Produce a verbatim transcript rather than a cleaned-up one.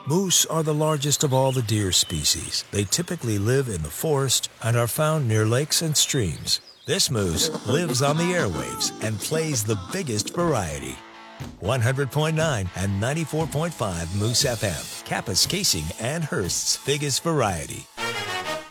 Moose are the largest of all the deer species. They typically live in the forest and are found near lakes and streams. This moose lives on the airwaves and plays the biggest variety. one hundred point nine and ninety-four point five Moose F M, Kappa's Casing and Hearst's biggest variety.